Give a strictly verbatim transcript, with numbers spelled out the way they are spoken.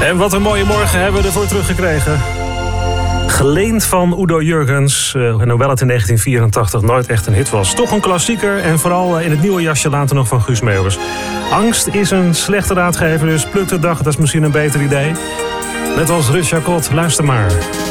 En wat een mooie morgen hebben we ervoor teruggekregen. Geleend van Udo Jurgens. Uh, en hoewel het in negentien vierentachtig nooit echt een hit was. Toch een klassieker. En vooral in het nieuwe jasje later nog van Guus Meeuwis. Angst is een slechte raadgever, dus pluk de dag. Dat is misschien een beter idee. Net als Rut Jacot, luister maar.